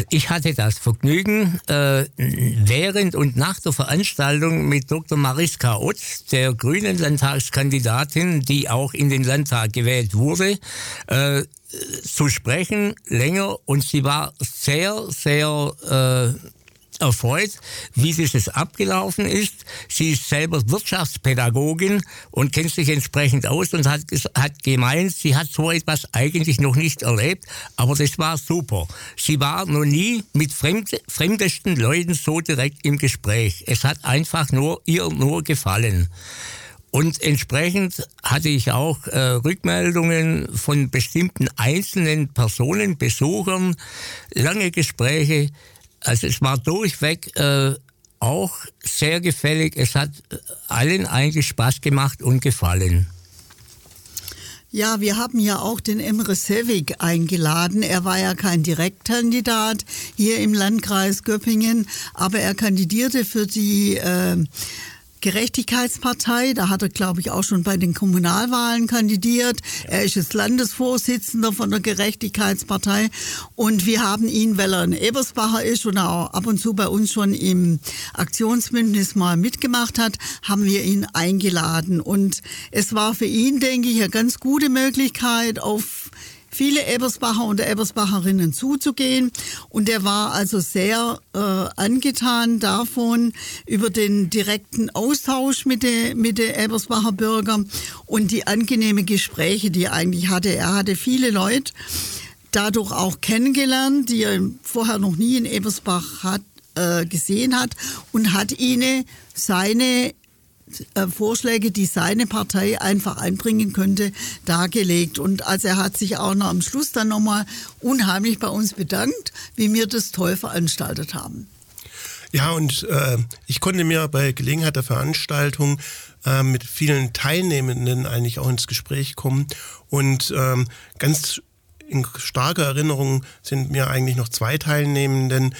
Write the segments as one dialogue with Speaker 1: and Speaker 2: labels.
Speaker 1: Ich hatte das Vergnügen, während und nach der Veranstaltung mit Dr. Mariska Otz, der grünen Landtagskandidatin, die auch in den Landtag gewählt wurde, zu sprechen, länger. Und sie war sehr, sehr erfreut, wie dieses abgelaufen ist. Sie ist selber Wirtschaftspädagogin und kennt sich entsprechend aus und hat gemeint, sie hat so etwas eigentlich noch nicht erlebt, aber das war super. Sie war noch nie mit fremdesten Leuten so direkt im Gespräch. Es hat einfach ihr nur gefallen. Und entsprechend hatte ich auch Rückmeldungen von bestimmten einzelnen Personen, Besuchern, lange Gespräche. Also es war durchweg auch sehr gefällig. Es hat allen eigentlich Spaß gemacht und gefallen.
Speaker 2: Ja, wir haben ja auch den Emre Sevik eingeladen. Er war ja kein Direktkandidat hier im Landkreis Göppingen, aber er kandidierte für die Gerechtigkeitspartei, da hat er, glaube ich, auch schon bei den Kommunalwahlen kandidiert. Er ist jetzt Landesvorsitzender von der Gerechtigkeitspartei und wir haben ihn, weil er ein Ebersbacher ist und auch ab und zu bei uns schon im Aktionsbündnis mal mitgemacht hat, haben wir ihn eingeladen und es war für ihn, denke ich, eine ganz gute Möglichkeit, auf viele Ebersbacher und Ebersbacherinnen zuzugehen. Und er war also sehr angetan davon, über den direkten Austausch mit den Ebersbacher Bürgern und die angenehmen Gespräche, die er eigentlich hatte. Er hatte viele Leute dadurch auch kennengelernt, die er vorher noch nie in Ebersbach gesehen hat und hat ihnen seine Vorschläge, die seine Partei einfach einbringen könnte, dargelegt. Und also er hat sich auch noch am Schluss dann nochmal unheimlich bei uns bedankt, wie wir das toll veranstaltet haben.
Speaker 3: Ja, und ich konnte mir bei Gelegenheit der Veranstaltung mit vielen Teilnehmenden eigentlich auch ins Gespräch kommen. Und ganz in starker Erinnerung sind mir eigentlich noch 2 Teilnehmenden,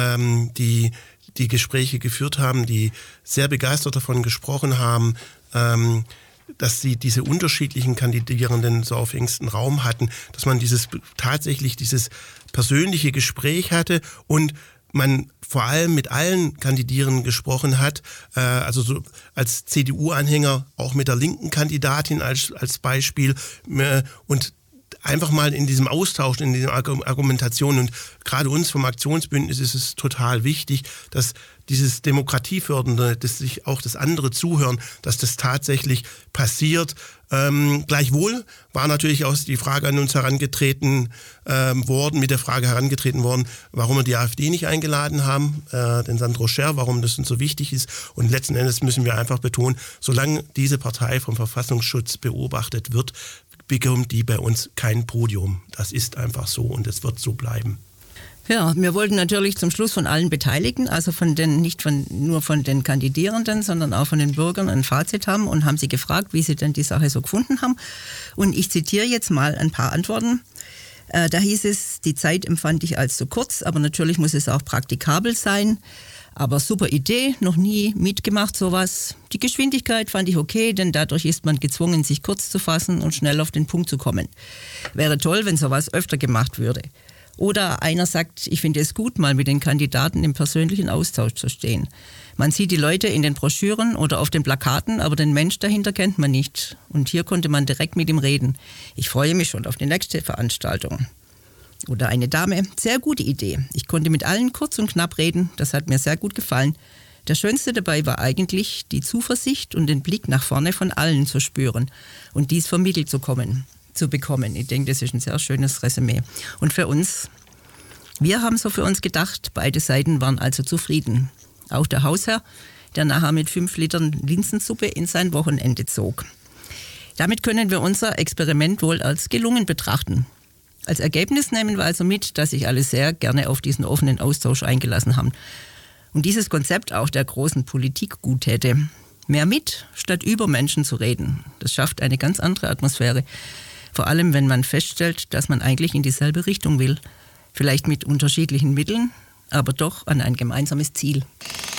Speaker 3: die Gespräche geführt haben, die sehr begeistert davon gesprochen haben, dass sie diese unterschiedlichen Kandidierenden so auf engstem Raum hatten, dass man tatsächlich dieses persönliche Gespräch hatte und man vor allem mit allen Kandidierenden gesprochen hat, also so als CDU-Anhänger auch mit der linken Kandidatin als Beispiel und einfach mal in diesem Austausch, in dieser Argumentation und gerade uns vom Aktionsbündnis ist es total wichtig, dass dieses Demokratiefördernde, dass sich auch das andere zuhören, dass das tatsächlich passiert. Gleichwohl war natürlich auch die Frage an uns herangetreten worden, warum wir die AfD nicht eingeladen haben, den Sandro Scherr, warum das uns so wichtig ist. Und letzten Endes müssen wir einfach betonen, solange diese Partei vom Verfassungsschutz beobachtet wird, bekommt die bei uns kein Podium. Das ist einfach so und es wird so bleiben.
Speaker 4: Ja, wir wollten natürlich zum Schluss von allen Beteiligten, also nicht nur von den Kandidierenden, sondern auch von den Bürgern ein Fazit haben und haben sie gefragt, wie sie denn die Sache so gefunden haben. Und ich zitiere jetzt mal ein paar Antworten. Da hieß es, die Zeit empfand ich als zu kurz, aber natürlich muss es auch praktikabel sein. Aber super Idee, noch nie mitgemacht sowas. Die Geschwindigkeit fand ich okay, denn dadurch ist man gezwungen, sich kurz zu fassen und schnell auf den Punkt zu kommen. Wäre toll, wenn sowas öfter gemacht würde. Oder einer sagt, ich finde es gut, mal mit den Kandidaten im persönlichen Austausch zu stehen. Man sieht die Leute in den Broschüren oder auf den Plakaten, aber den Mensch dahinter kennt man nicht. Und hier konnte man direkt mit ihm reden. Ich freue mich schon auf die nächste Veranstaltung. Oder eine Dame, sehr gute Idee. Ich konnte mit allen kurz und knapp reden, das hat mir sehr gut gefallen. Das Schönste dabei war eigentlich, die Zuversicht und den Blick nach vorne von allen zu spüren und dies vermittelt zu bekommen. Ich denke, das ist ein sehr schönes Resümee. Und für uns, wir haben so für uns gedacht, beide Seiten waren also zufrieden. Auch der Hausherr, der nachher mit 5 Litern Linsensuppe in sein Wochenende zog. Damit können wir unser Experiment wohl als gelungen betrachten. Als Ergebnis nehmen wir also mit, dass sich alle sehr gerne auf diesen offenen Austausch eingelassen haben. Und dieses Konzept auch der großen Politik gut täte. Mehr mit, statt über Menschen zu reden. Das schafft eine ganz andere Atmosphäre. Vor allem, wenn man feststellt, dass man eigentlich in dieselbe Richtung will. Vielleicht mit unterschiedlichen Mitteln, aber doch an ein gemeinsames Ziel.